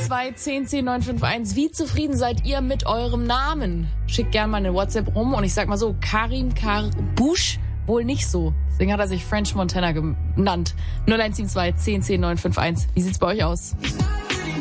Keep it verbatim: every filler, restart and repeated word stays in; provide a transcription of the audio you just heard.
zwei zehn zehn neun fünf eins. Wie zufrieden seid ihr mit eurem Namen? Schickt gerne mal eine WhatsApp rum und ich sag mal so, Karim Karbusch wohl nicht so. Deswegen hat er sich French Montana genannt. null eins sieben zwei zehn zehn neun fünf eins. Wie sieht's bei euch aus?